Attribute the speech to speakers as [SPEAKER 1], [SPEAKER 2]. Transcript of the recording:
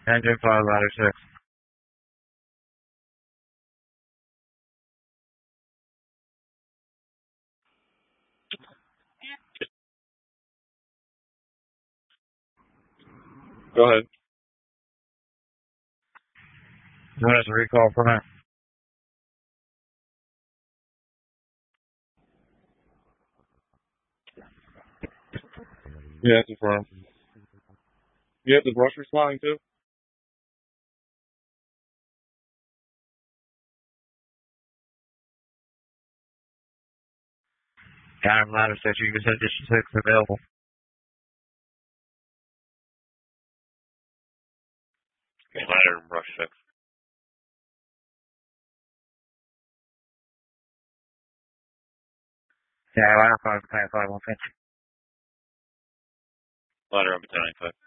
[SPEAKER 1] Engine 5, ladder 6.
[SPEAKER 2] Go ahead.
[SPEAKER 1] What is the recall from it?
[SPEAKER 2] Yeah, it's affirmed. You have the brush responding too?
[SPEAKER 1] Adam, ladder 6, you can send District 6 available.
[SPEAKER 2] Okay, ladder and brush 6.
[SPEAKER 1] Yeah, ladder 5, battalion 5, 1 Finch.
[SPEAKER 2] Ladder up at 1095.